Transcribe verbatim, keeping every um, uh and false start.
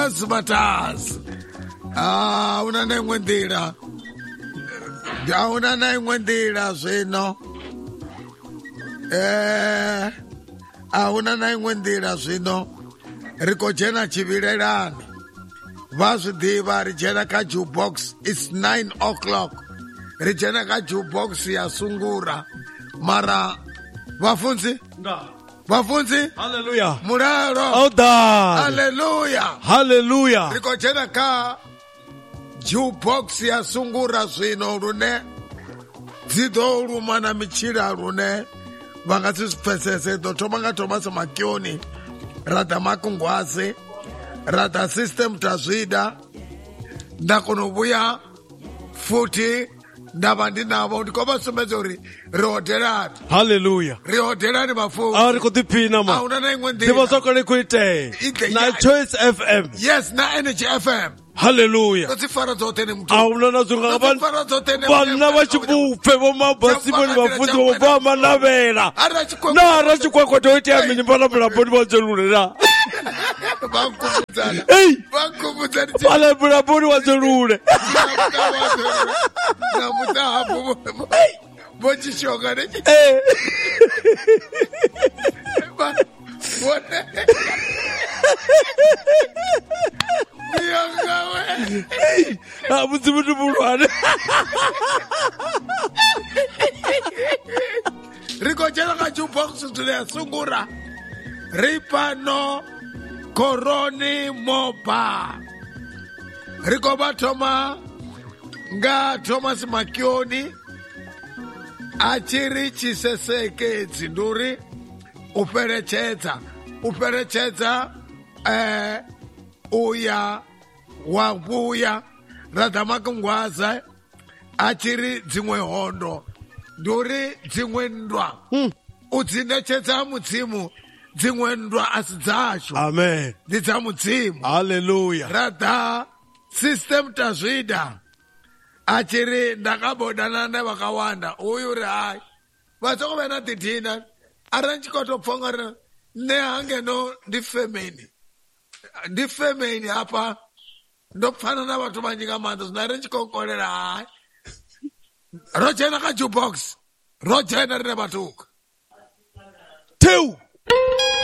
Thomas Matas. Ah, una na imwe ndila. Ya una na imwe ndila zwino. Eh, ah una na imwe ndila zwino. Riko jena chivilelana. Vazwidiva ri jena ka jukebox. It's nine o'clock. Ri jena ka jukebox ya sungura. Mara vafunzi? Nda. Vafunzi? Hallelujah. Muraro. Oh da. Hallelujah. Hallelujah. Riko jena ka jukebox ya sungura zwino rune. Zido rumana michira rune. Vangati spesese do tomanga Thomas Makioni. Rada makungwazi. Rada system tazwida. Ndakonobuya futi ndaba ndinabo ndikoba somezori rihotelani. Hallelujah. Rihotelani bafu. Ari kutiphina ma. Auna na imwe ndila. Ndiba sokole kuite. Na Choice F M. Yes, na Energy F M. Hallelujah. Kutsi fara zote ni mtu. Auna na zunga abantu. Bana bachibuphe bomabasi boni bafuthi bobama nabela. Na rachikwa toite amini bana bala boni bazelula. Bankumudzana. Hey. Bankumudzana. Bala bala boni bazelula. Na mutahabu. Bochi shoga ne. Eh. Ba. Bone. Yongawe. Ah, muzimudu bulwane. Riko jela ka jukebox tule sungura. Ripano Koroni Moba. Riko batoma nga Thomas Makioni. Achiri chiseseke dzinduri. Uperechetsa. Uperechetsa eh uya wabuya Radamakungwaza. Achiri dzimwe hondo. Nduri dzimwe ndwa. Hmm. Udzinechetsa mudzimu. Dzimwe ndwa asidzacho. Amen. Ndidza mudzimu. Hallelujah. Rada system tazvida. Achiri ndakabodana nevakawanda. Uyu uri hai. Vatsoko vena titina. Aranchikotopfonga nehange no ndifemeni. Ndifemeni hapa. Ndopfana na vatu vanyika manda. Zvinarenchikokorera hai. Rojena ka jukebox. Rojena rine vatuka. Two.